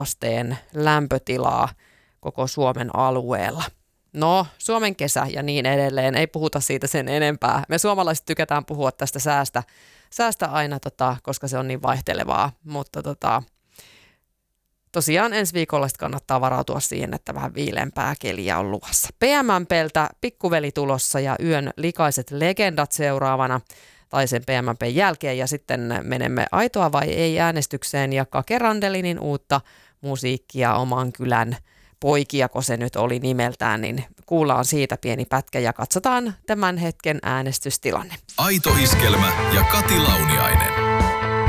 asteen lämpötilaa koko Suomen alueella. No, Suomen kesä ja niin edelleen, ei puhuta siitä sen enempää. Me suomalaiset tykätään puhua tästä säästä aina, koska se on niin vaihtelevaa, mutta tosiaan ensi viikolla kannattaa varautua siihen, että vähän viileämpää keliä on luvassa. PMMPltä Pikkuveli tulossa ja yön likaiset legendat seuraavana tai sen PMMPn jälkeen ja sitten menemme aitoa vai ei äänestykseen ja Kake Randelinin uutta musiikkia oman kylän poikiako se nyt oli nimeltään, niin kuullaan siitä pieni pätkä ja katsotaan tämän hetken äänestystilanne. Aito Iskelmä ja Kati Launiainen.